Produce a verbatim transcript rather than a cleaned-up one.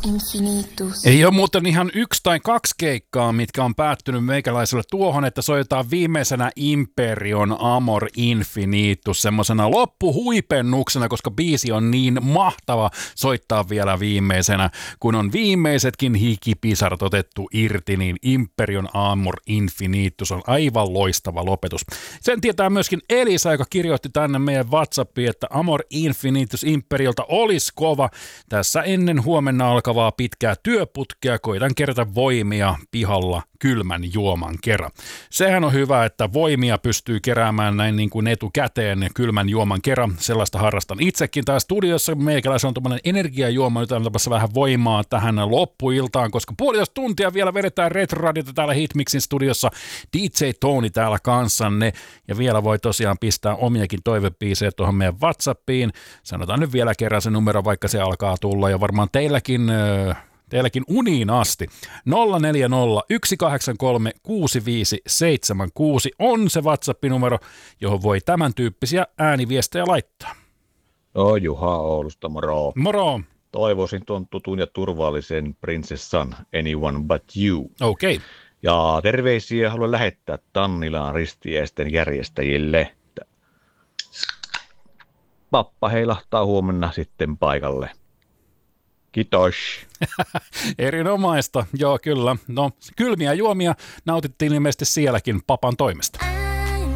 infinitus. Ei ole muuten ihan yksi tai kaksi keikkaa, mitkä on päättynyt meikäläiselle tuohon, että soitetaan viimeisenä Imperion Amor Infinitus semmoisena loppuhuipennuksena, koska biisi on niin mahtava soittaa vielä viimeisenä. Kun on viimeisetkin hikipisarat otettu irti, niin Imperion Amor Infinitus on aivan loistava lopetus. Sen tietää myöskin Elisa, joka kirjoitti tänne meidän WhatsAppiin, että Amor Infinitus Imperiolta olisi kova. Tässä ennen huomenna alkavaa pitkää työputkea koitan kerätä voimia pihalla kylmän juoman kerran. Sehän on hyvä, että voimia pystyy keräämään näin niin kuin etukäteen kylmän juoman kerran. Sellaista harrastan itsekin. Täällä studiossa meikäläisen on tuommoinen energiajuoma. Nyt antamassa vähän voimaa tähän loppuiltaan, koska puolitoista tuntia vielä vedetään Retroradiota täällä Hitmixin studiossa. D J Tony täällä kanssanne. Ja vielä voi tosiaan pistää omiakin toivebiisejä tuohon meidän WhatsAppiin. Sanotaan nyt vielä kerran se numero, vaikka se alkaa tulla. Ja varmaan teilläkin... Öö, Teilläkin uniin asti. nolla neljä nolla yksi kahdeksan kolme kuusi viisi seitsemän kuusi on se WhatsApp-numero, johon voi tämän tyyppisiä ääniviestejä laittaa. No, Juha Oulusta, moro. Moro. Toivoisin tuon tutun ja turvallisen prinsessan Anyone But You. Okei. Okay. Ja terveisiä haluan lähettää Tannilaan ristiäisten järjestäjille. Pappa heilahtaa huomenna sitten paikalle. Kiitos. Erinomaista, joo kyllä. No, kylmiä juomia nautittiin ilmeisesti sielläkin papan toimesta.